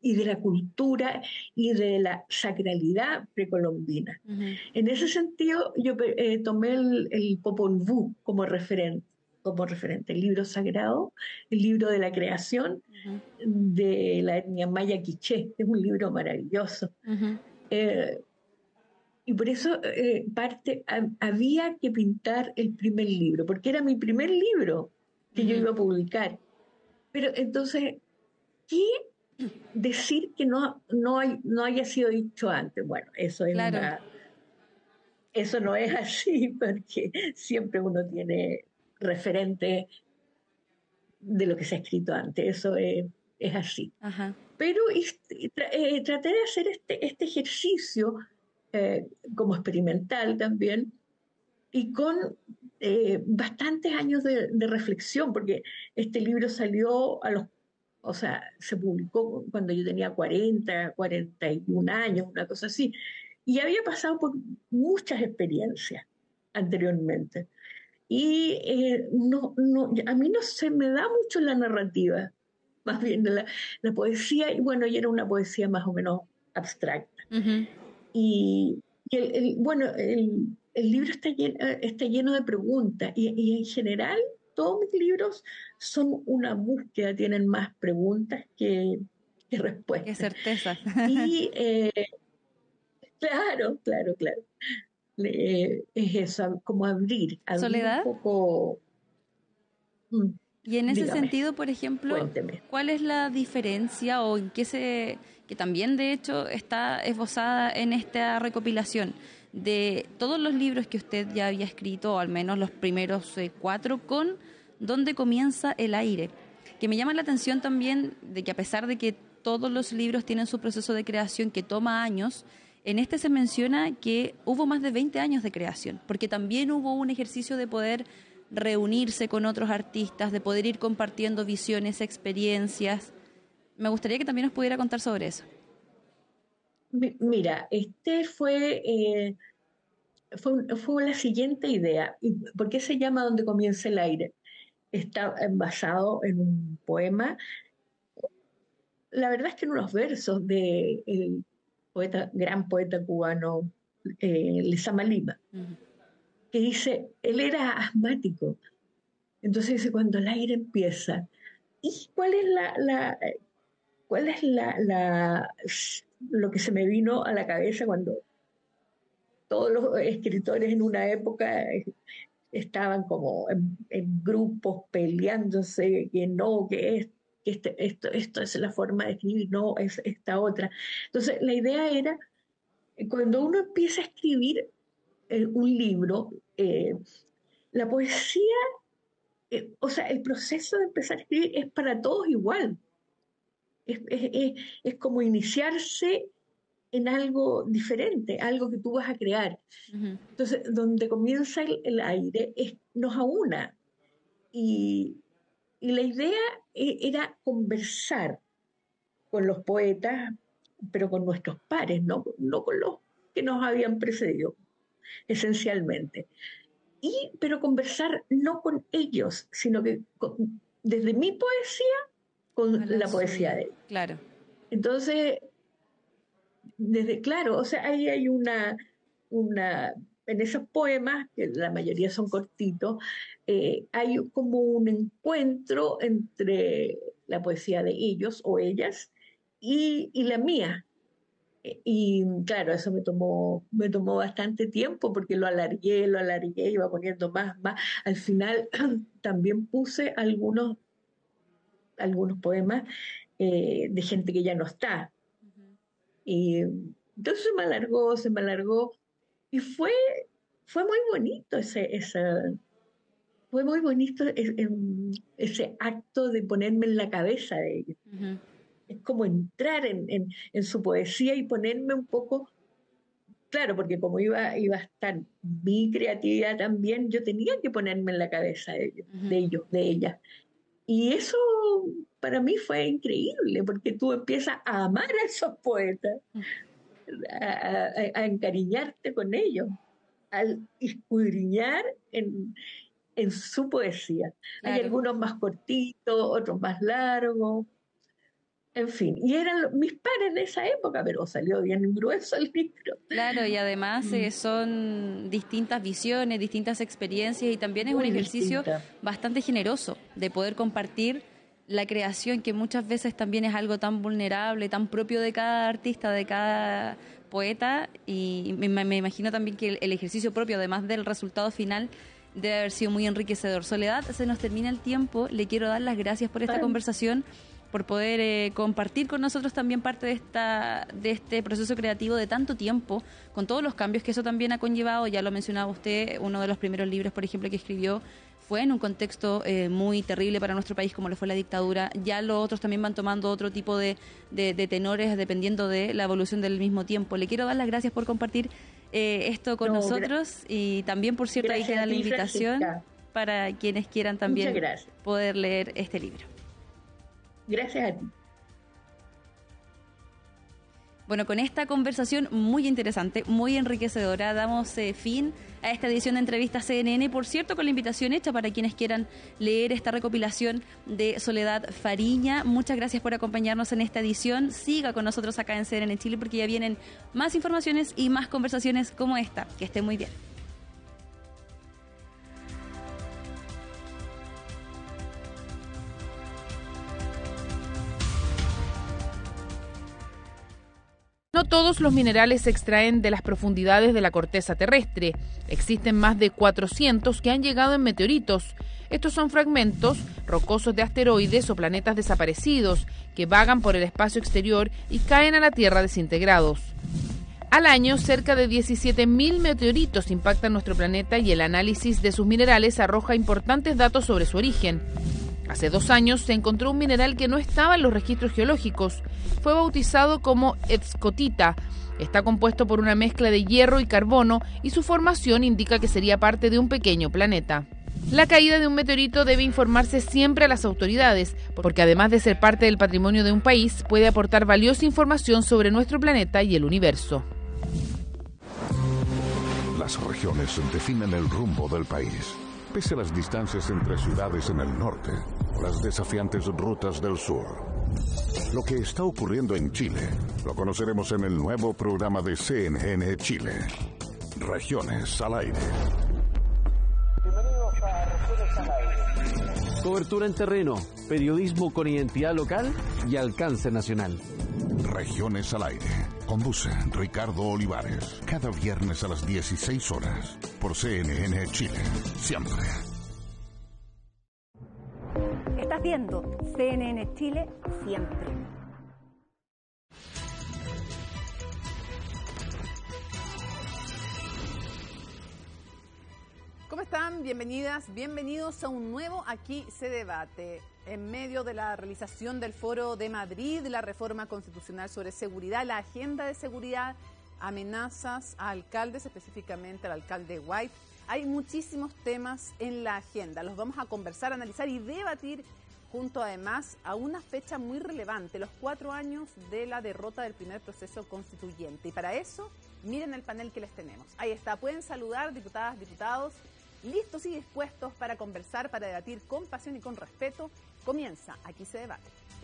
y de la cultura y de la sacralidad precolombina. Ujú. En ese sentido, yo tomé el Popol Vuh como referente, el libro sagrado, el libro de la creación Ujú. de la etnia maya quiché, es un libro maravilloso. Ujú. Eh, y por eso había que pintar el primer libro, porque era mi primer libro que yo Ujú. iba a publicar. Pero entonces, ¿qué decir que no haya sido dicho antes? Bueno, Claro. eso no es así, porque siempre uno tiene referente de lo que se ha escrito antes, es así. Ajá. Pero traté de hacer este ejercicio como experimental también y con bastantes años de reflexión, porque este libro salió o sea, se publicó cuando yo tenía 41 años, una cosa así, y había pasado por muchas experiencias anteriormente. Y a mí no se me da mucho la narrativa, más bien la poesía, y bueno, y era una poesía más o menos abstracta. Ujú. Bueno, el libro está lleno de preguntas y en general todos mis libros son una búsqueda, tienen más preguntas que Qué respuestas. certezas. Y claro, claro, claro. Es eso, como abrir un Soledad. poco, mm, Y en ese dígame, sentido, por ejemplo, cuénteme. ¿cuál es la diferencia o en qué que también de hecho está esbozada en esta recopilación de todos los libros que usted ya había escrito, o al menos los primeros 4, con dónde comienza el aire? Que me llama la atención también de que a pesar de que todos los libros tienen su proceso de creación que toma años, en este se menciona que hubo más de 20 años de creación, porque también hubo un ejercicio de poder reunirse con otros artistas, de poder ir compartiendo visiones, experiencias. Me gustaría que también nos pudiera contar sobre eso. Mira, fue la siguiente idea. ¿Y por qué se llama Donde comienza el aire? Está basado en un poema, la verdad es que en unos versos de el gran poeta cubano Lezama Lima, Ujú. que dice, él era asmático, entonces dice, cuando el aire empieza, ¿y cuál es lo que se me vino a la cabeza cuando todos los escritores en una época estaban como en grupos peleándose, que no, que esto es la forma de escribir, no, es esta otra. Entonces, la idea era, cuando uno empieza a escribir un libro, la poesía, o sea, el proceso de empezar a escribir es para todos igual. Es como iniciarse en algo diferente, algo que tú vas a crear. Ujú. Entonces, donde comienza el aire, nos aúna. Y, y la idea era conversar con los poetas, pero con nuestros pares, no con los que nos habían precedido, esencialmente. Pero conversar no con ellos, sino que desde mi poesía con A la la poesía suya, de ellos. claro. Entonces, claro, o sea, ahí hay en esos poemas, que la mayoría son cortitos, hay como un encuentro entre la poesía de ellos o ellas y la mía. Y claro, eso me tomó bastante tiempo porque lo alargué, iba poniendo más, más. Al final también puse algunos poemas de gente que ya no está. Y entonces se me alargó, y fue muy bonito fue muy bonito ese acto de ponerme en la cabeza de ellos. Ujú. Es como entrar en su poesía y ponerme un poco, claro, porque como iba a estar mi creatividad también, yo tenía que ponerme en la cabeza Ujú. de ellas. Y eso para mí fue increíble, porque tú empiezas a amar a esos poetas, a encariñarte con ellos, al escudriñar en su poesía. Hay Claro. algunos más cortitos, otros más largos. En fin, y eran mis pares de esa época, pero salió bien grueso el libro. Claro, y además son distintas visiones, distintas experiencias, y también es un Muy ejercicio distinta. bastante generoso de poder compartir la creación, que muchas veces también es algo tan vulnerable, tan propio de cada artista, de cada poeta, y me imagino también que el ejercicio propio, además del resultado final, debe haber sido muy enriquecedor. Soledad, se nos termina el tiempo, le quiero dar las gracias por esta conversación, por poder compartir con nosotros también parte de este proceso creativo de tanto tiempo, con todos los cambios que eso también ha conllevado. Ya lo mencionaba usted, uno de los primeros libros, por ejemplo, que escribió fue en un contexto muy terrible para nuestro país, como lo fue la dictadura. Ya los otros también van tomando otro tipo de tenores, dependiendo de la evolución del mismo tiempo. Le quiero dar las gracias por compartir esto con nosotros, y también, por cierto, ahí queda la invitación para quienes quieran también poder leer este libro. Gracias a ti. Bueno, con esta conversación muy interesante, muy enriquecedora, damos fin a esta edición de Entrevista CNN, por cierto, con la invitación hecha para quienes quieran leer esta recopilación de Soledad Fariña. Muchas gracias por acompañarnos en esta edición. Siga con nosotros acá en CNN Chile, porque ya vienen más informaciones y más conversaciones como esta. Que esté muy bien. No todos los minerales se extraen de las profundidades de la corteza terrestre. Existen más de 400 que han llegado en meteoritos. Estos son fragmentos rocosos de asteroides o planetas desaparecidos que vagan por el espacio exterior y caen a la Tierra desintegrados. Al año, cerca de 17.000 meteoritos impactan nuestro planeta, y el análisis de sus minerales arroja importantes datos sobre su origen. Hace 2 años se encontró un mineral que no estaba en los registros geológicos. Fue bautizado como escotita. Está compuesto por una mezcla de hierro y carbono, y su formación indica que sería parte de un pequeño planeta. La caída de un meteorito debe informarse siempre a las autoridades, porque además de ser parte del patrimonio de un país, puede aportar valiosa información sobre nuestro planeta y el universo. Las regiones definen el rumbo del país. Pese a las distancias entre ciudades en el norte o las desafiantes rutas del sur. Lo que está ocurriendo en Chile lo conoceremos en el nuevo programa de CNN Chile. Regiones al aire. Bienvenidos a Regiones al aire. Cobertura en terreno, periodismo con identidad local y alcance nacional. Regiones al aire. Conduce Ricardo Olivares. Cada viernes a las 16 horas. Por CNN Chile. Siempre. Estás viendo CNN Chile siempre. ¿Cómo están? Bienvenidas, bienvenidos a un nuevo Aquí se debate. En medio de la realización del Foro de Madrid, la reforma constitucional sobre seguridad, la agenda de seguridad, amenazas a alcaldes, específicamente al alcalde White. Hay muchísimos temas en la agenda. Los vamos a conversar, analizar y debatir junto además a una fecha muy relevante, los 4 años de la derrota del primer proceso constituyente. Y para eso, miren el panel que les tenemos. Ahí está, pueden saludar, diputadas, diputados, listos y dispuestos para conversar, para debatir con pasión y con respeto. Comienza Aquí se debate.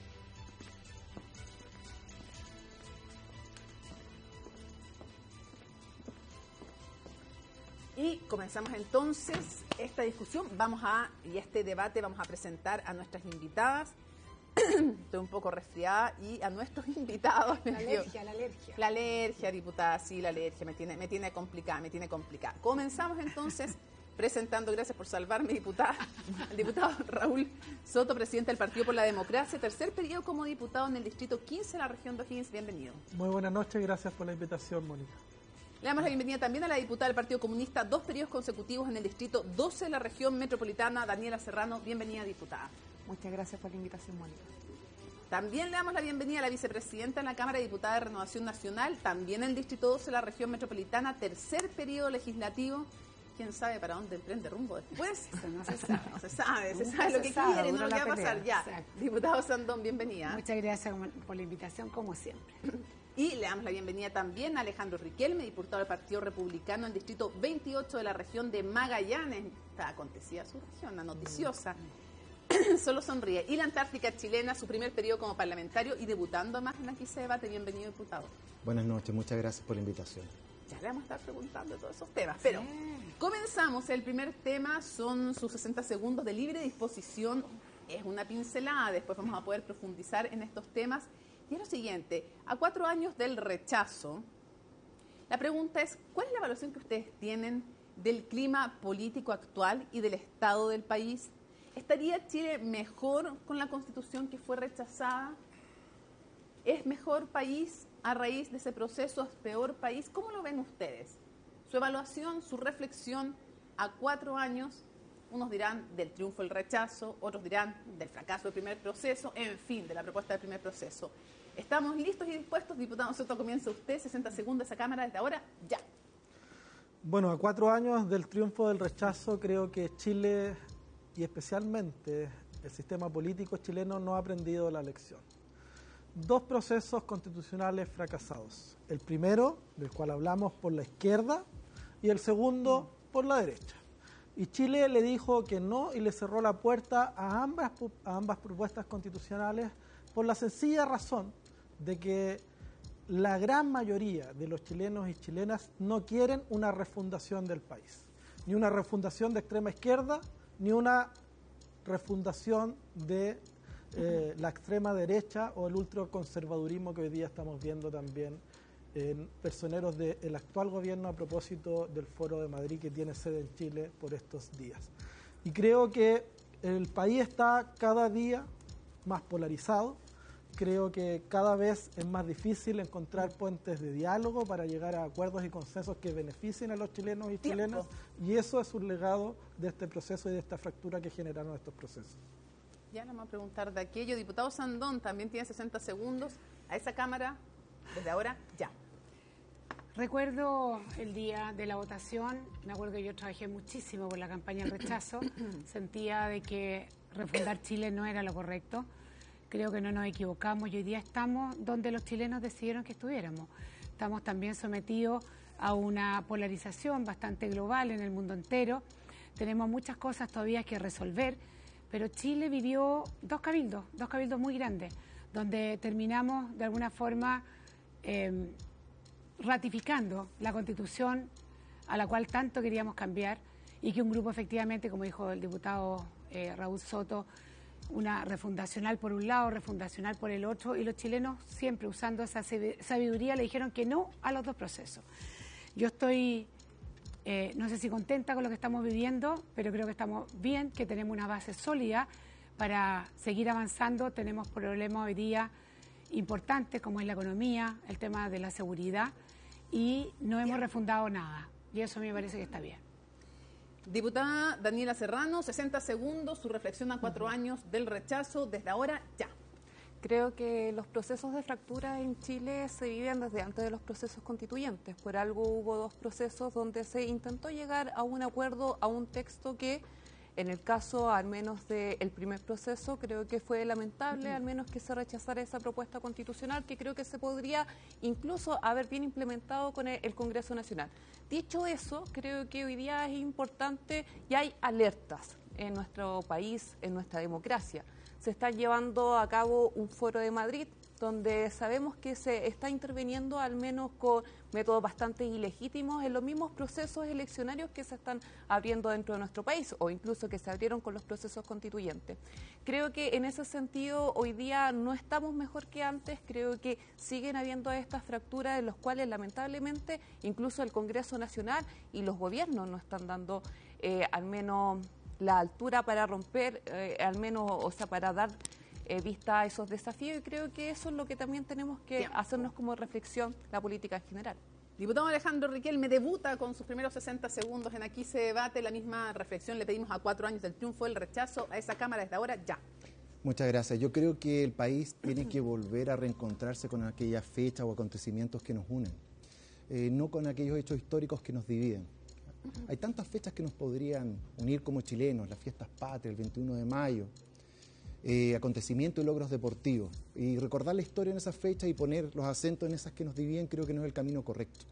Y comenzamos entonces esta discusión y este debate. Vamos a presentar a nuestras invitadas. Estoy un poco resfriada, y a nuestros invitados. La alergia. La alergia, diputada, sí, la alergia me tiene complicada. Comenzamos entonces presentando, gracias por salvarme, diputada, al diputado Raúl Soto, presidente del Partido por la Democracia, tercer periodo como diputado en el distrito 15 de la región de O'Higgins. Bienvenido. Muy buenas noches, gracias por la invitación, Mónica. Le damos la bienvenida también a la diputada del Partido Comunista, 2 periodos consecutivos en el distrito 12 de la región metropolitana, Daniela Serrano. Bienvenida, diputada. Muchas gracias por la invitación, Mónica. También le damos la bienvenida a la vicepresidenta en la Cámara de Diputadas de Renovación Nacional, también en el distrito 12 de la región metropolitana, tercer periodo legislativo. ¿Quién sabe para dónde emprende rumbo después? No se sabe. No se sabe, se sabe lo que quiere, no lo que va a pasar ya. Exacto. Diputado Sandón, bienvenida. Muchas gracias por la invitación, como siempre. Y le damos la bienvenida también a Alejandro Riquelme, diputado del Partido Republicano en el distrito 28 de la región de Magallanes. Está acontecida su región, la noticiosa. Solo sonríe. Y la Antártica chilena, su primer periodo como parlamentario y debutando más en Aquí se debate. Bienvenido, diputado. Buenas noches, muchas gracias por la invitación. Ya le vamos a estar preguntando todos esos temas, pero comenzamos. El primer tema son sus 60 segundos de libre disposición. Es una pincelada, después vamos a poder profundizar en estos temas. Y es lo siguiente, a 4 años del rechazo, la pregunta es, ¿cuál es la evaluación que ustedes tienen del clima político actual y del estado del país? ¿Estaría Chile mejor con la Constitución que fue rechazada? ¿Es mejor país a raíz de ese proceso? ¿Es peor país? ¿Cómo lo ven ustedes? Su evaluación, su reflexión a 4 años, unos dirán del triunfo del rechazo, otros dirán del fracaso del primer proceso, en fin, de la propuesta del primer proceso. ¿Estamos listos y dispuestos? Diputado Soto, comienza usted, 60 segundos esa cámara desde ahora, ya. Bueno, a 4 años del triunfo del rechazo, creo que Chile, y especialmente el sistema político chileno, no ha aprendido la lección. 2 procesos constitucionales fracasados. El primero, del cual hablamos, por la izquierda, y el segundo, por la derecha. Y Chile le dijo que no y le cerró la puerta a ambas propuestas constitucionales por la sencilla razón de que la gran mayoría de los chilenos y chilenas no quieren una refundación del país. Ni una refundación de extrema izquierda, ni una refundación de la extrema derecha o el ultraconservadurismo que hoy día estamos viendo también en personeros del actual gobierno a propósito del Foro de Madrid que tiene sede en Chile por estos días. Y creo que el país está cada día más polarizado, creo que cada vez es más difícil encontrar puentes de diálogo para llegar a acuerdos y consensos que beneficien a los chilenos y chilenas, y eso es un legado de este proceso y de esta fractura que generaron estos procesos. Ya le vamos a preguntar de aquello. Diputado Sandón, también tiene 60 segundos. A esa cámara, desde ahora, ya. Recuerdo el día de la votación, me acuerdo que yo trabajé muchísimo por la campaña del rechazo, sentía de que refundar Chile no era lo correcto, creo que no nos equivocamos y hoy día estamos donde los chilenos decidieron que estuviéramos. Estamos también sometidos a una polarización bastante global en el mundo entero, tenemos muchas cosas todavía que resolver, pero Chile vivió dos cabildos muy grandes, donde terminamos de alguna forma ratificando la Constitución a la cual tanto queríamos cambiar y que un grupo efectivamente, como dijo el diputado Raúl Soto, una refundacional por un lado, refundacional por el otro, y los chilenos siempre usando esa sabiduría le dijeron que no a los 2 procesos. Yo estoy, no sé si contenta con lo que estamos viviendo, pero creo que estamos bien, que tenemos una base sólida para seguir avanzando. Tenemos problemas hoy día importantes como es la economía, el tema de la seguridad, y no hemos refundado nada, y eso a mí me parece que está bien. Diputada Daniela Serrano, 60 segundos, su reflexión a 4 años del rechazo, desde ahora, ya. Creo que los procesos de fractura en Chile se viven desde antes de los procesos constituyentes. Por algo hubo 2 procesos donde se intentó llegar a un acuerdo, a un texto que, en el caso al menos del primer proceso, creo que fue lamentable al menos que se rechazara esa propuesta constitucional, que creo que se podría incluso haber bien implementado con el Congreso Nacional. Dicho eso, creo que hoy día es importante y hay alertas en nuestro país, en nuestra democracia. Se está llevando a cabo un foro de Madrid donde sabemos que se está interviniendo al menos con métodos bastante ilegítimos en los mismos procesos eleccionarios que se están abriendo dentro de nuestro país o incluso que se abrieron con los procesos constituyentes. Creo que en ese sentido hoy día no estamos mejor que antes, creo que siguen habiendo estas fracturas en las cuales lamentablemente incluso el Congreso Nacional y los gobiernos no están dando al menos la altura para romper, al menos, o sea, para dar vista a esos desafíos, y creo que eso es lo que también tenemos que hacernos como reflexión la política en general. Diputado Alejandro Riquelme debuta con sus primeros 60 segundos en Aquí se debate. La misma reflexión le pedimos a 4 años del triunfo del rechazo. A esa cámara desde ahora, ya. Muchas gracias. Yo creo que el país tiene que volver a reencontrarse con aquellas fechas o acontecimientos que nos unen, no con aquellos hechos históricos que nos dividen. Hay tantas fechas que nos podrían unir como chilenos, las fiestas patrias, el 21 de mayo, acontecimientos y logros deportivos. Y recordar la historia en esas fechas y poner los acentos en esas que nos dividen creo que no es el camino correcto.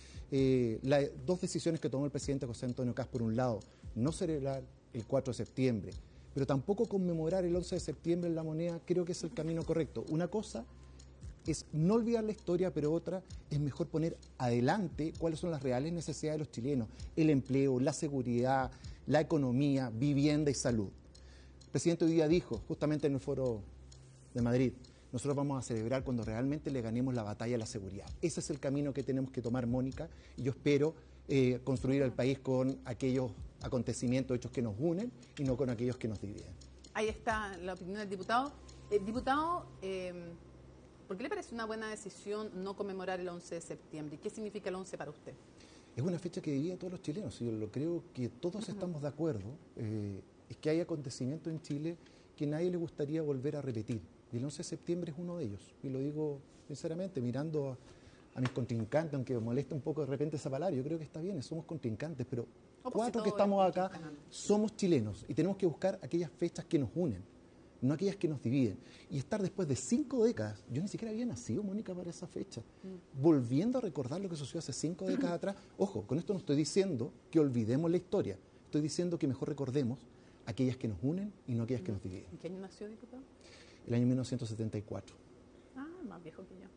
Las 2 decisiones que tomó el presidente José Antonio Kast, por un lado, no celebrar el 4 de septiembre, pero tampoco conmemorar el 11 de septiembre en la moneda creo que es el camino correcto. Una cosa es no olvidar la historia, pero otra es mejor poner adelante cuáles son las reales necesidades de los chilenos, el empleo, la seguridad, la economía, vivienda y salud. El presidente hoy día dijo, justamente en el foro de Madrid, nosotros vamos a celebrar cuando realmente le ganemos la batalla a la seguridad. Ese es el camino que tenemos que tomar, Mónica, y yo espero construir el país con aquellos acontecimientos, hechos que nos unen y no con aquellos que nos dividen. Ahí está la opinión del diputado. Diputado, ¿por qué le parece una buena decisión no conmemorar el 11 de septiembre? ¿Qué significa el 11 para usted? Es una fecha que divide a todos los chilenos, y yo lo creo que todos estamos de acuerdo, es que hay acontecimientos en Chile que nadie le gustaría volver a repetir. Y el 11 de septiembre es uno de ellos, y lo digo sinceramente, mirando a mis contrincantes, aunque me molesta un poco de repente esa palabra, yo creo que está bien, somos contrincantes, pero cuatro que estamos acá somos chilenos y tenemos que buscar aquellas fechas que nos unen, no aquellas que nos dividen. Y estar después de 5 décadas, yo ni siquiera había nacido, Mónica, para esa fecha, volviendo a recordar lo que sucedió hace 5 décadas atrás. Ojo, con esto no estoy diciendo que olvidemos la historia, estoy diciendo que mejor recordemos aquellas que nos unen y no aquellas que nos dividen. ¿En qué año nació, diputado? El año 1974. Ah, más viejo que yo.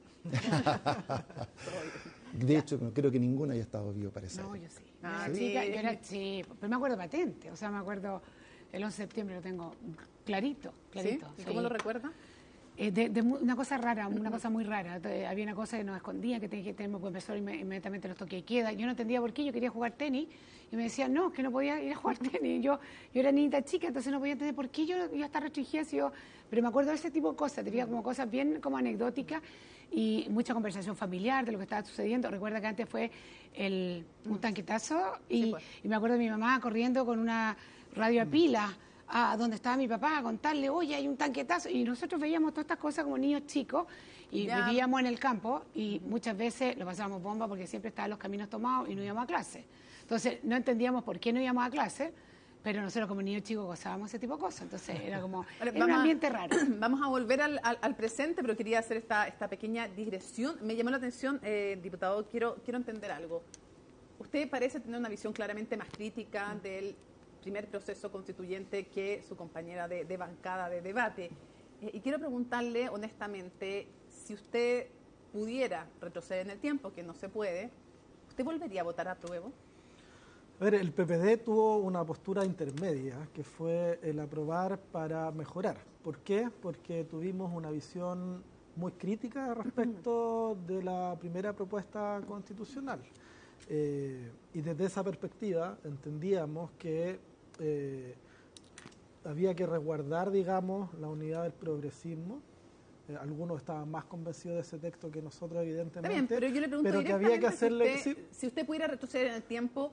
De hecho, no creo que ninguna haya estado vivo para esa. No, yo sí. Yo era chica, pero me acuerdo patente, o sea, me acuerdo el 11 de septiembre, lo tengo clarito. ¿Sí? ¿Y cómo lo recuerda? De una cosa rara, una cosa muy rara. Había una cosa que nos escondía, que tenemos que empezar inmediatamente los toques de queda. Yo no entendía por qué, yo quería jugar tenis y me decían, no, que no podía ir a jugar tenis. Yo era niñita chica, entonces no podía entender por qué yo estaba restringida. Pero me acuerdo de ese tipo de cosas, tenía como cosas bien como anecdóticas y mucha conversación familiar de lo que estaba sucediendo. Recuerda que antes fue un tanquetazo y me acuerdo de mi mamá corriendo con una radio a pila a donde estaba mi papá a contarle, oye, hay un tanquetazo, y nosotros veíamos todas estas cosas como niños chicos y vivíamos en el campo y muchas veces lo pasábamos bomba porque siempre estaban los caminos tomados y no íbamos a clase. Entonces no entendíamos por qué no íbamos a clase, pero nosotros como niños chicos gozábamos ese tipo de cosas, entonces era como un ambiente raro. Vamos a volver al presente, pero quería hacer esta pequeña digresión. Me llamó la atención, diputado, quiero entender algo. Usted parece tener una visión claramente más crítica del primer proceso constituyente que su compañera de bancada de debate. Y quiero preguntarle honestamente, si usted pudiera retroceder en el tiempo, que no se puede, ¿usted volvería a votar a apruebo? A ver, el PPD tuvo una postura intermedia, que fue el aprobar para mejorar. ¿Por qué? Porque tuvimos una visión muy crítica respecto de la primera propuesta constitucional. Y desde esa perspectiva entendíamos que había que resguardar, digamos, la unidad del progresismo. Algunos estaban más convencidos de ese texto que nosotros, evidentemente. Está bien, pero yo le pregunto que había que hacerle... Si usted pudiera retroceder en el tiempo,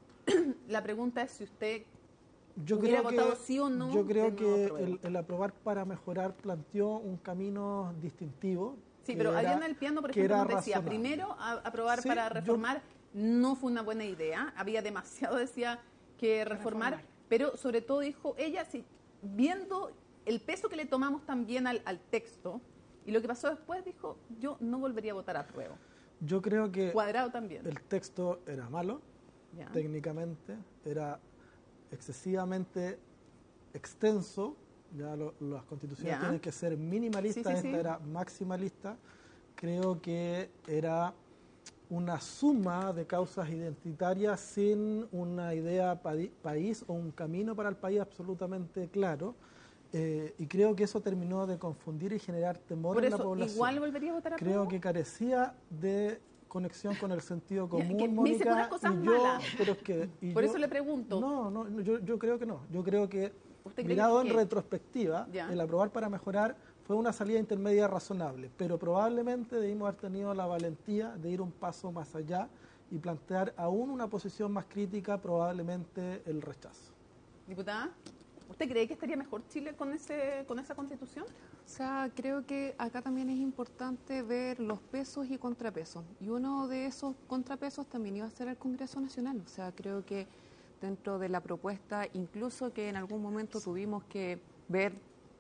la pregunta es si usted yo hubiera creo votado que, sí o no. Yo creo que el aprobar para mejorar planteó un camino distintivo. Sí, pero Adriana El Piano, por ejemplo, decía, primero aprobar para reformar no fue una buena idea, había demasiado, decía, que reformar, pero sobre todo dijo ella, viendo el peso que le tomamos también al texto y lo que pasó después, dijo, yo no volvería a votar a apruebo. Yo creo que Cuadrado también. El texto era malo, técnicamente, era excesivamente extenso, ya las constituciones tienen que ser minimalistas, esta era maximalista. Creo que era una suma de causas identitarias sin una idea país o un camino para el país absolutamente claro. Y creo que eso terminó de confundir y generar temor en la población. ¿Igual volvería a votar a Creo apruebo? que carecía de conexión con el sentido común, que Mónica, me dice puras cosas malas. Pero es que, por eso le pregunto. No, yo creo que no. Yo creo que, ¿Usted mirado cree en retrospectiva, el aprobar para mejorar fue una salida intermedia razonable, pero probablemente debimos haber tenido la valentía de ir un paso más allá y plantear aún una posición más crítica, probablemente el rechazo. Diputada, ¿usted cree que estaría mejor Chile con esa constitución? O sea, creo que acá también es importante ver los pesos y contrapesos. Y uno de esos contrapesos también iba a ser el Congreso Nacional. O sea, creo que dentro de la propuesta, incluso que en algún momento tuvimos que ver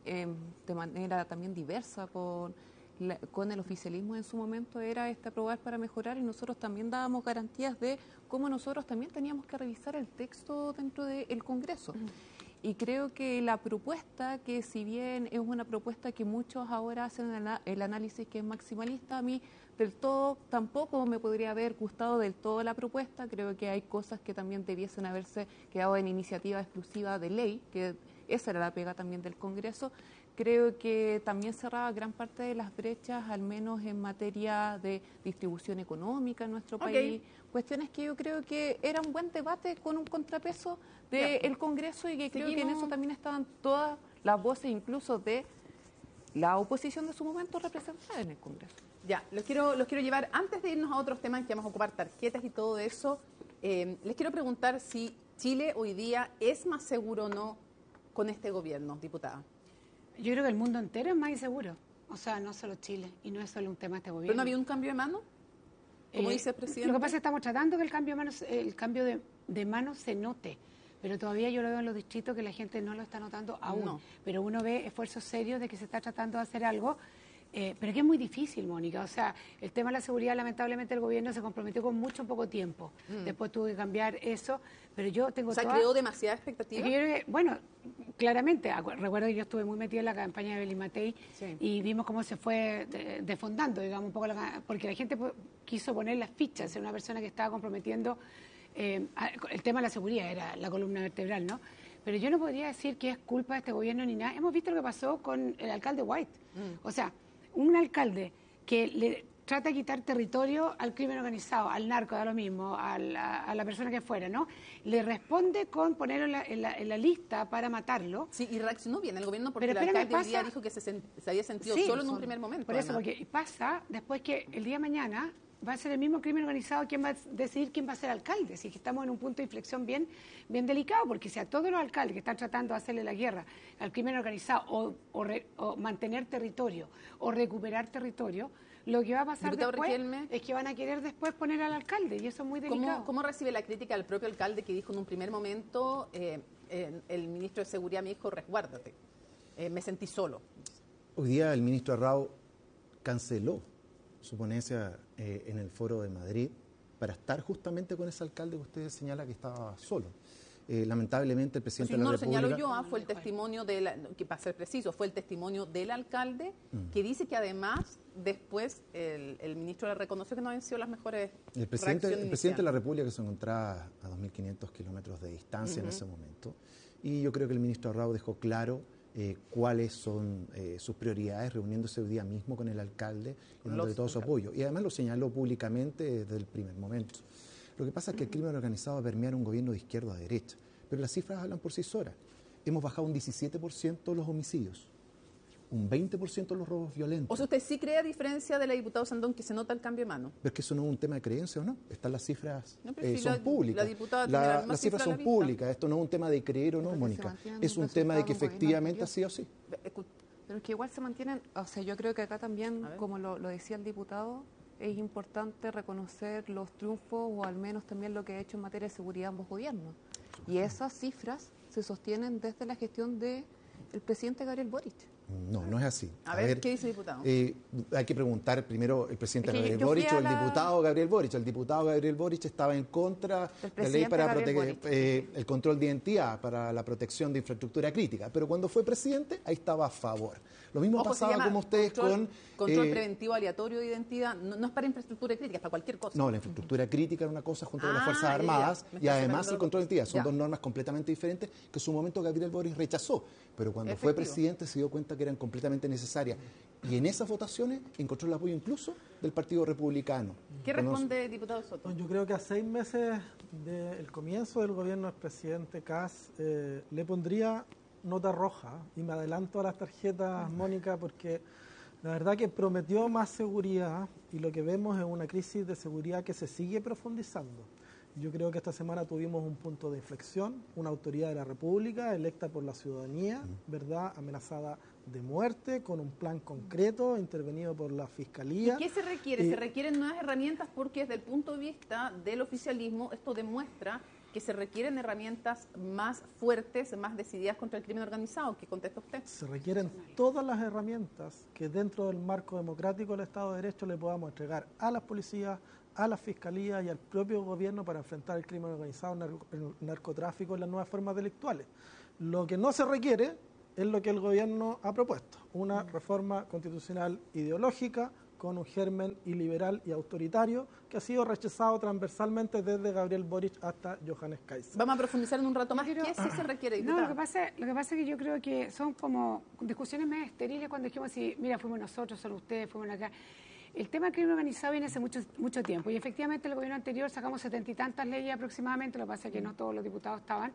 de manera también diversa con el oficialismo en su momento, era aprobar para mejorar, y nosotros también dábamos garantías de cómo nosotros también teníamos que revisar el texto dentro del Congreso. Y creo que la propuesta, que si bien es una propuesta que muchos ahora hacen el análisis que es maximalista, a mí del todo tampoco me podría haber gustado del todo la propuesta. Creo que hay cosas que también debiesen haberse quedado en iniciativa exclusiva de ley, que esa era la pega también del Congreso. Creo que también cerraba gran parte de las brechas, al menos en materia de distribución económica en nuestro país. Cuestiones que yo creo que era un buen debate con un contrapeso del Congreso y que creo que en eso también estaban todas las voces, incluso de la oposición de su momento, representadas en el Congreso. Ya, los quiero llevar, antes de irnos a otros temas que vamos a ocupar tarjetas y todo eso, les quiero preguntar si Chile hoy día es más seguro o no con este gobierno, diputada. Yo creo que el mundo entero es más inseguro. O sea, no solo Chile, y no es solo un tema de este gobierno. ¿Pero no ha habido un cambio de mano? Como dice el presidente. Lo que pasa es que estamos tratando que el cambio de mano se note, pero todavía yo lo veo en los distritos que la gente no lo está notando aún. No. Pero uno ve esfuerzos serios de que se está tratando de hacer algo, pero que es muy difícil, Mónica. O sea, el tema de la seguridad, lamentablemente, el gobierno se comprometió con mucho poco tiempo. Después tuvo que cambiar eso, pero yo tengo... O sea, ¿creó demasiada expectativa? Bueno, claramente. Recuerdo que yo estuve muy metida en la campaña de Belín Matei y vimos cómo se fue desfondando, digamos, un poco, porque la gente quiso poner las fichas en una persona que estaba comprometiendo el tema de la seguridad, era la columna vertebral, ¿no? Pero yo no podría decir que es culpa de este gobierno ni nada. Hemos visto lo que pasó con el alcalde White. O sea, un alcalde que le trata de quitar territorio al crimen organizado, al narco, da lo mismo, a la persona que fuera, ¿no? Le responde con ponerlo en la lista para matarlo. Sí, y reaccionó bien el gobierno porque el alcalde hoy día dijo que se había sentido solo en un primer momento. Por eso, porque pasa después que el día de mañana va a ser el mismo crimen organizado quien va a decidir quién va a ser alcalde. Así que estamos en un punto de inflexión bien delicado, porque si a todos los alcaldes que están tratando de hacerle la guerra al crimen organizado o mantener territorio o recuperar territorio, lo que va a pasar después es que van a querer después poner al alcalde, y eso es muy delicado. ¿Cómo recibe la crítica del propio alcalde que dijo en un primer momento, el ministro de Seguridad me dijo, resguárdate, me sentí solo? Hoy día el ministro Arrau canceló su ponencia en el Foro de Madrid para estar justamente con ese alcalde que usted señala que estaba solo. Lamentablemente el presidente de la República... No lo señalo yo, fue el testimonio, que para ser preciso, fue el testimonio del alcalde que dice que además después el ministro le reconoció que no habían sido las mejores reacciones. El presidente de la República, que se encontraba a 2.500 kilómetros de distancia en ese momento, y yo creo que el ministro Arrau dejó claro cuáles son sus prioridades, reuniéndose hoy día mismo con el alcalde y dándole todo su apoyo. Y además lo señaló públicamente desde el primer momento. Lo que pasa es que el crimen organizado va a permear un gobierno de izquierda a derecha, pero las cifras hablan por sí solas. Hemos bajado un 17% los homicidios, un 20% los robos violentos. O sea, ¿usted sí cree, a diferencia de la diputada Sandón, que se nota el cambio de mano? Pero es que eso no es un tema de creencia, ¿o no? Están las cifras, no, son públicas. Las cifras son públicas. Esto no es un tema de creer o no, Mónica. Es un tema de que efectivamente ha sido así. Pero es que igual se mantienen, o sea, yo creo que acá también, como lo decía el diputado, es importante reconocer los triunfos o al menos también lo que ha hecho en materia de seguridad ambos gobiernos. Y esas cifras se sostienen desde la gestión del presidente Gabriel Boric. No, no es así. A ver, ¿qué dice el diputado? Hay que preguntar primero el presidente Gabriel Boric o el diputado Gabriel Boric. El diputado Gabriel Boric estaba en contra de la ley para el control de identidad, para la protección de infraestructura crítica. Pero cuando fue presidente, ahí estaba a favor. Lo mismo pasaba como ustedes con... Control preventivo aleatorio de identidad, no es para infraestructura crítica, es para cualquier cosa. No, la infraestructura crítica era una cosa junto con las Fuerzas Armadas y además el control de identidad. Son dos normas completamente diferentes que en su momento Gabriel Boric rechazó. Pero cuando fue presidente se dio cuenta que eran completamente necesarias. Y en esas votaciones encontró el apoyo incluso del Partido Republicano. ¿Qué responde, diputado Soto? Yo creo que a 6 meses del comienzo del gobierno del presidente Kast le pondría nota roja, y me adelanto a las tarjetas, Mónica, porque la verdad que prometió más seguridad y lo que vemos es una crisis de seguridad que se sigue profundizando. Yo creo que esta semana tuvimos un punto de inflexión, una autoridad de la República electa por la ciudadanía, ¿verdad?, amenazada de muerte, con un plan concreto, intervenido por la Fiscalía. ¿Y qué se requiere? Se requieren nuevas herramientas porque desde el punto de vista del oficialismo esto demuestra que se requieren herramientas más fuertes, más decididas contra el crimen organizado. ¿Qué contesta usted? Se requieren todas las herramientas que dentro del marco democrático del Estado de Derecho le podamos entregar a las policías, a las fiscalías y al propio gobierno para enfrentar el crimen organizado, el narcotráfico y las nuevas formas delictuales. Lo que no se requiere es lo que el gobierno ha propuesto, una reforma constitucional ideológica con un germen iliberal y autoritario que ha sido rechazado transversalmente desde Gabriel Boric hasta Johannes Kaiser. Vamos a profundizar en un rato más. ¿Qué sí se requiere, diputada? No, lo que pasa es que yo creo que son como discusiones más estériles cuando dijimos así, mira, fuimos nosotros, son ustedes, fuimos acá. El tema del crimen organizado viene hace mucho tiempo y efectivamente el gobierno anterior sacamos 70 y tantas leyes aproximadamente, lo que pasa es que no todos los diputados estaban,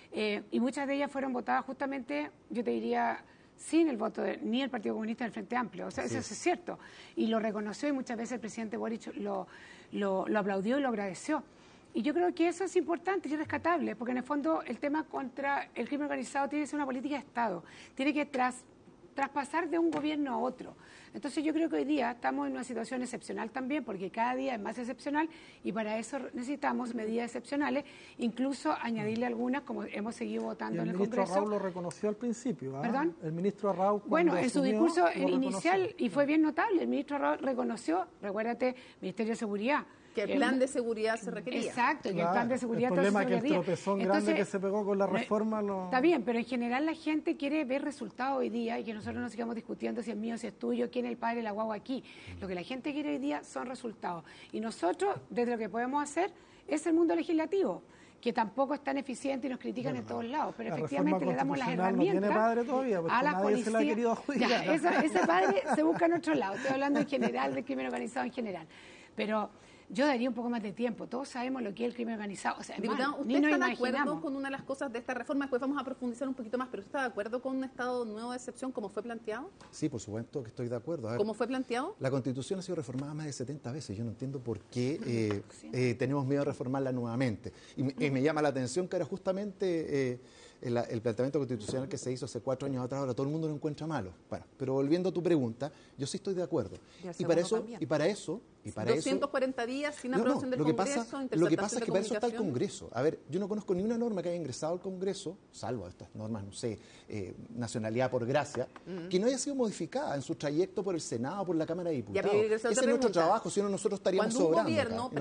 y muchas de ellas fueron votadas justamente, yo te diría, sin el voto ni el Partido Comunista ni el Frente Amplio. O sea, eso es cierto. Y lo reconoció y muchas veces el presidente Boric lo aplaudió y lo agradeció. Y yo creo que eso es importante y rescatable, porque en el fondo el tema contra el crimen organizado tiene que ser una política de Estado. Tiene que traspasar de un gobierno a otro. Entonces yo creo que hoy día estamos en una situación excepcional también, porque cada día es más excepcional y para eso necesitamos medidas excepcionales, incluso añadirle algunas, como hemos seguido votando en el Congreso. El ministro Arrau lo reconoció al principio. ¿Perdón? El ministro Arrau, bueno, en su discurso inicial, y fue bien notable, el ministro Arrau reconoció, recuérdate, Ministerio de Seguridad, que el plan de seguridad se requería. Exacto, y el plan de seguridad el problema es que el tropezón grande que se pegó con la reforma Está bien, pero en general la gente quiere ver resultados hoy día y que nosotros no sigamos discutiendo si es mío, si es tuyo, quién es el padre de la guagua aquí. Lo que la gente quiere hoy día son resultados. Y nosotros, desde lo que podemos hacer, es el mundo legislativo, que tampoco es tan eficiente y nos critican en todos lados, pero efectivamente le damos las herramientas no tiene padre todavía, a la policía. Se la ha querido adjudicar. Ese padre se busca en otro lado. Estoy hablando en general del crimen organizado en general. Pero yo daría un poco más de tiempo. Todos sabemos lo que es el crimen organizado. O sea, diputado, ¿usted está de acuerdo con una de las cosas de esta reforma? Después vamos a profundizar un poquito más, pero ¿usted está de acuerdo con un estado nuevo de excepción como fue planteado? Sí, por supuesto que estoy de acuerdo. A ver, ¿cómo fue planteado? La Constitución ha sido reformada más de 70 veces. Yo no entiendo por qué tenemos miedo de reformarla nuevamente. Y me llama la atención que era justamente el planteamiento constitucional que se hizo hace 4 años atrás, ahora todo el mundo lo encuentra malo. Bueno, pero volviendo a tu pregunta, yo sí estoy de acuerdo. Y para eso 240 días sin aprobación del Congreso, lo que pasa es que para eso está el Congreso. A ver, yo no conozco ni una norma que haya ingresado al Congreso, salvo estas normas, no sé, nacionalidad por gracia, que no haya sido modificada en su trayecto por el Senado, por la Cámara de Diputados. Ese es nuestro trabajo, si no nosotros estaríamos sobrando.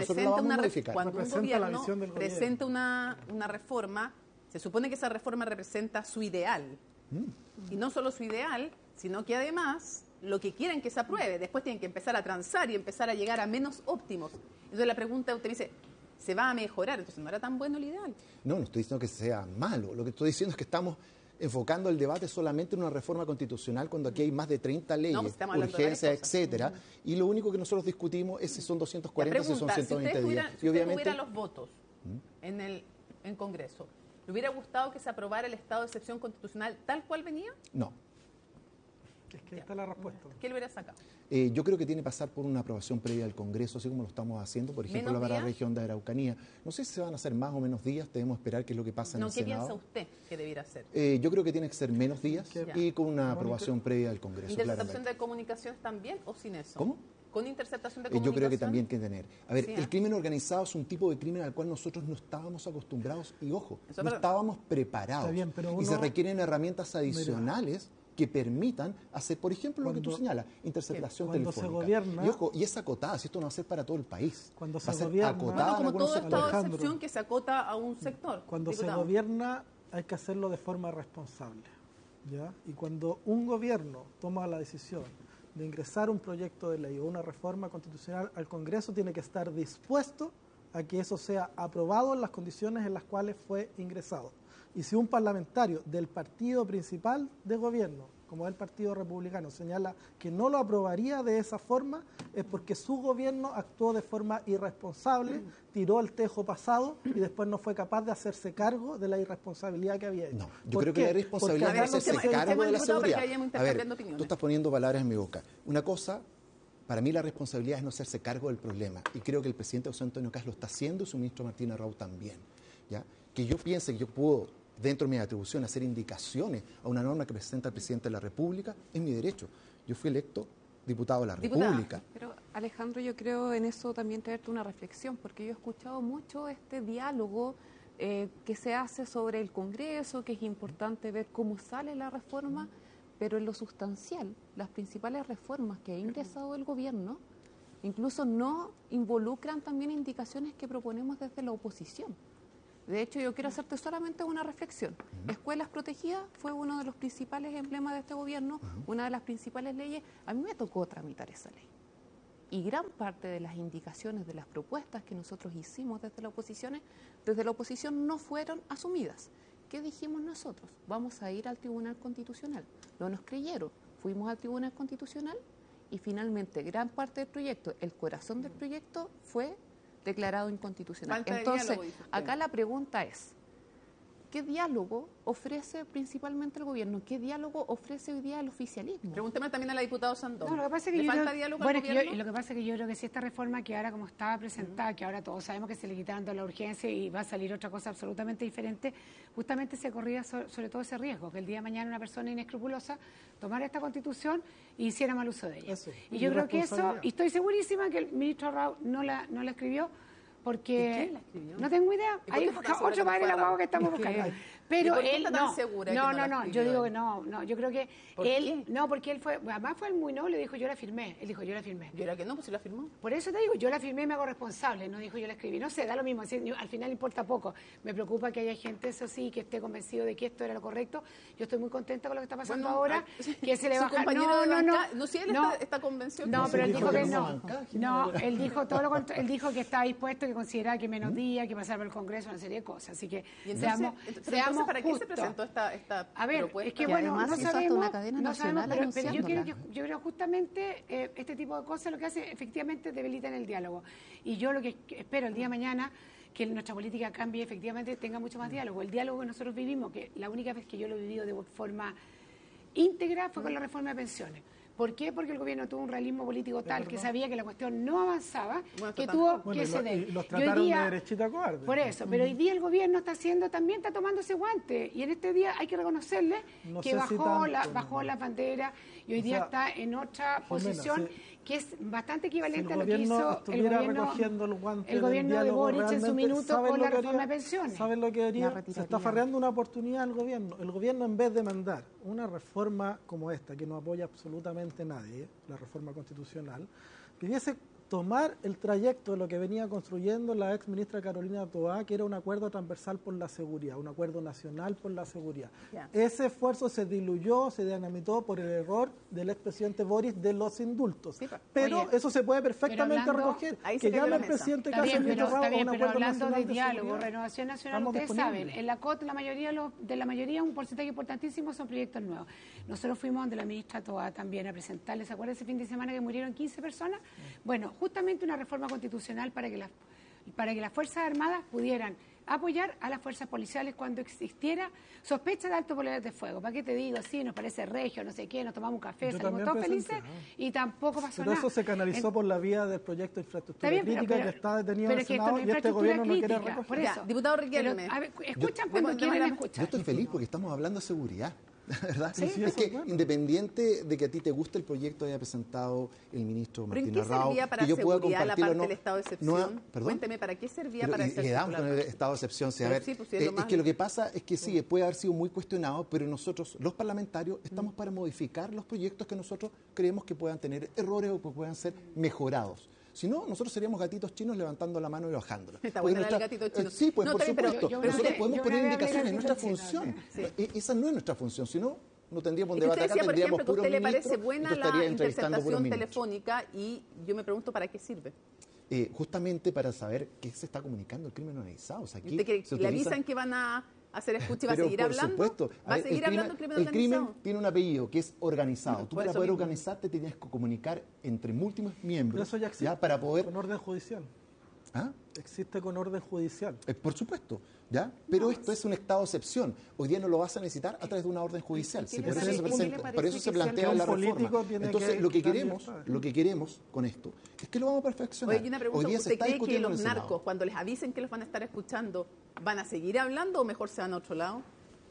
Cuando un gobierno presenta una reforma, se supone que esa reforma representa su ideal. Y no solo su ideal, sino que además lo que quieren que se apruebe. Después tienen que empezar a transar y empezar a llegar a menos óptimos. Entonces la pregunta, usted dice, ¿se va a mejorar? Entonces no era tan bueno el ideal. No estoy diciendo que sea malo. Lo que estoy diciendo es que estamos enfocando el debate solamente en una reforma constitucional cuando aquí hay más de 30 leyes, urgencias, etcétera, y lo único que nosotros discutimos es si son 240, si son 120 días. Si usted tuviera los votos en Congreso, ¿le hubiera gustado que se aprobara el estado de excepción constitucional tal cual venía? No. Es que esta es la respuesta. ¿Qué le hubiera sacado? Yo creo que tiene que pasar por una aprobación previa del Congreso, así como lo estamos haciendo, por ejemplo, para la región de Araucanía. No sé si se van a hacer más o menos días, debemos esperar qué es lo que pasa en el Senado. ¿Qué piensa usted que debiera hacer? Yo creo que tiene que ser menos días y con una aprobación previa del Congreso. ¿Interceptación de comunicaciones también o sin eso? ¿Cómo? ¿Con interceptación de comunicación? Yo creo que también hay que tener. A ver, el crimen organizado es un tipo de crimen al cual nosotros no estábamos acostumbrados y, ojo, no estábamos preparados. Bien, pero y se requieren herramientas adicionales que permitan hacer, por ejemplo, lo que tú señalas, interceptación telefónica. Se gobierna, y es acotada, si esto no va a ser para todo el país. Cuando se gobierna, como todo estado de excepción que se acota a un sector. Cuando se gobierna hay que hacerlo de forma responsable, ¿ya? Y cuando un gobierno toma la decisión de ingresar un proyecto de ley o una reforma constitucional al Congreso, tiene que estar dispuesto a que eso sea aprobado en las condiciones en las cuales fue ingresado. Y si un parlamentario del partido principal de gobierno, como es el Partido Republicano, señala que no lo aprobaría de esa forma, es porque su gobierno actuó de forma irresponsable, tiró el tejo pasado y después no fue capaz de hacerse cargo de la irresponsabilidad que había hecho. No, yo creo que la irresponsabilidad es hacerse cargo de la seguridad. A ver, tú estás poniendo palabras en mi boca. Una cosa, para mí la responsabilidad es no hacerse cargo del problema. Y creo que el presidente José Antonio Kast lo está haciendo y su ministro Martín Arrau también. ¿Ya? Que yo piense que yo puedo, dentro de mi atribución, hacer indicaciones a una norma que presenta el presidente de la República, es mi derecho. Yo fui electo diputado de la República. Pero Alejandro, yo creo en eso también traerte una reflexión, porque yo he escuchado mucho este diálogo que se hace sobre el Congreso, que es importante ver cómo sale la reforma, pero en lo sustancial, las principales reformas que ha ingresado el gobierno incluso no involucran también indicaciones que proponemos desde la oposición. De hecho, yo quiero hacerte solamente una reflexión. Escuelas protegidas fue uno de los principales emblemas de este gobierno, una de las principales leyes. A mí me tocó tramitar esa ley. Y gran parte de las indicaciones, de las propuestas que nosotros hicimos desde la oposición no fueron asumidas. ¿Qué dijimos nosotros? Vamos a ir al Tribunal Constitucional. No nos creyeron. Fuimos al Tribunal Constitucional y finalmente gran parte del proyecto, el corazón del proyecto, fue declarado inconstitucional. Entonces, acá la pregunta es, ¿qué diálogo ofrece principalmente el gobierno? ¿Qué diálogo ofrece hoy día el oficialismo? Pregúnteme también a la diputada Sandón. No, lo que pasa es que falta diálogo al gobierno? Lo que pasa es que yo creo que si esta reforma que ahora como estaba presentada, que ahora todos sabemos que se le quitaron toda la urgencia y va a salir otra cosa absolutamente diferente, justamente se corría sobre todo ese riesgo, que el día de mañana una persona inescrupulosa tomara esta Constitución y hiciera mal uso de ella. Y yo creo que eso, y estoy segurísima que el ministro Raúl no la escribió, porque quién la escribió? No tengo idea. Hay otro padre la guagua que estamos buscando. Pero él no. Yo digo que no. Yo creo que él no, porque él fue, además fue muy noble, dijo yo la firmé. Él dijo yo la firmé. ¿Y era que no? Pues si la firmó. Por eso te digo, yo la firmé y me hago responsable. No dijo yo la escribí. No sé, da lo mismo. Al final importa poco. Me preocupa que haya gente, eso sí, que esté convencido de que esto era lo correcto. Yo estoy muy contenta con lo que está pasando ahora. Que se le baja. No, si él está convencido. No, pero él dijo que no. No, él dijo todo lo contrario. Él dijo que estaba dispuesto, que consideraba que menos días, que pasar por el Congreso, una serie de cosas. Así que seamos ¿para qué se presentó esta a ver, propuesta? es que bueno, no sabemos, pero yo creo justamente este tipo de cosas lo que hace efectivamente debilitan el diálogo. Y yo lo que espero el día de mañana que nuestra política cambie, efectivamente tenga mucho más diálogo. El diálogo que nosotros vivimos, que la única vez que yo lo he vivido de forma íntegra fue con la reforma de pensiones. ¿Por qué? Porque el gobierno tuvo un realismo político tal que sabía que la cuestión no avanzaba, que tuvo que ceder. Y los trataron de derechita cobarde. Por eso, pero hoy día el gobierno también está tomando ese guante. Y en este día hay que reconocerle que bajó la bandera y hoy día está en otra posición que es bastante equivalente a lo que hizo el gobierno de Boric en su minuto con la reforma de pensiones. ¿Saben lo que haría? Se está farreando una oportunidad al gobierno. El gobierno, en vez de mandar una reforma como esta, que no apoya absolutamente nadie, la reforma constitucional, pidiese tomar el trayecto de lo que venía construyendo la ex ministra Carolina Toá, que era un acuerdo transversal por la seguridad, un acuerdo nacional por la seguridad. Ese esfuerzo se diluyó, se dinamitó por el error del expresidente Boric de los indultos. Pero eso se puede perfectamente recoger. Que llame el presidente Casas Ministro Raúl a un acuerdo hablando nacional de diálogo, renovación nacional, ustedes saben, en la COT la mayoría, un porcentaje importantísimo son proyectos nuevos. Nosotros fuimos donde la ministra Toá también a presentarles, ¿se acuerdan ese fin de semana que murieron 15 personas? Bueno, justamente una reforma constitucional para que las Fuerzas Armadas pudieran apoyar a las fuerzas policiales cuando existiera sospecha de alto poder de fuego. ¿Para qué te digo? Sí, nos parece regio, no sé qué, nos tomamos un café, salimos todos felices y tampoco pasó nada. Pero eso se canalizó por la vía del proyecto de infraestructura crítica que está detenido en el Senado y este gobierno no quiere recoger. Por eso, diputado Riquelme. Escuchan cuando quieren escuchar. Yo estoy feliz porque estamos hablando de seguridad. ¿Verdad? Sí, es que independiente de que a ti te guste el proyecto que haya presentado el ministro Martín Arrao, que yo pueda compartirlo, la parte del estado de excepción? Cuénteme, ¿para qué servía para excepción? Le damos con el estado de excepción. Sí, a ver, es que lo que pasa es que sí, puede haber sido muy cuestionado, pero nosotros, los parlamentarios, estamos para modificar los proyectos que nosotros creemos que puedan tener errores o que puedan ser mejorados. Si no, nosotros seríamos gatitos chinos levantando la mano y bajándola. Está bueno el gatito chino. Sí, pues por supuesto. Nosotros podemos poner indicaciones en nuestra función. Esa no es nuestra función, sino no tendríamos un debate acá, tendríamos puros ministros. ¿A usted le parece buena la interceptación telefónica? Y yo me pregunto, ¿para qué sirve? Justamente para saber qué se está comunicando el crimen organizado. O sea, aquí ¿le avisan que van a hacer escucha y va a seguir hablando? Por supuesto. ¿Va a seguir hablando el crimen organizado? El crimen tiene un apellido que es organizado. Tú para poder organizarte tienes que comunicar entre múltiples miembros. Pero eso ya existe para poder... con orden judicial. ¿Ah? Existe con orden judicial. Por supuesto, ¿ya? Pero esto es un estado de excepción. Hoy día no lo vas a necesitar a través de una orden judicial. Por eso se plantea la reforma. Entonces, lo que queremos con esto es que lo vamos a perfeccionar. Oye, una pregunta, ¿usted cree que los narcos, cuando les avisen que los van a estar escuchando, van a seguir hablando o mejor se van a otro lado?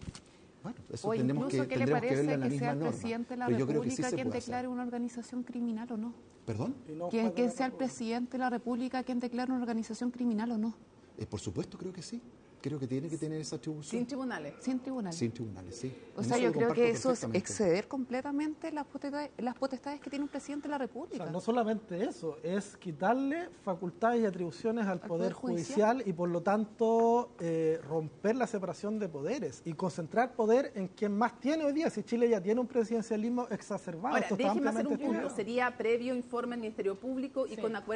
Bueno, eso tendremos que le parece verlo en la que sea misma el presidente de la norma. República quien declare una organización criminal o no? ¿Perdón? Que sea el presidente de la República quien declare una organización criminal o no. Por supuesto, creo que sí. Creo que tiene que tener esa atribución. Sin tribunales. Sin tribunales. Sin tribunales, sí. O sea, yo creo que eso es exceder completamente las potestades que tiene un presidente de la República. O sea, no solamente eso, es quitarle facultades y atribuciones al Poder Judicial y por lo tanto romper la separación de poderes y concentrar poder en quien más tiene hoy día. Si Chile ya tiene un presidencialismo exacerbado. Ahora, déjeme hacer un punto. Sería previo informe del Ministerio Público y con acuerdo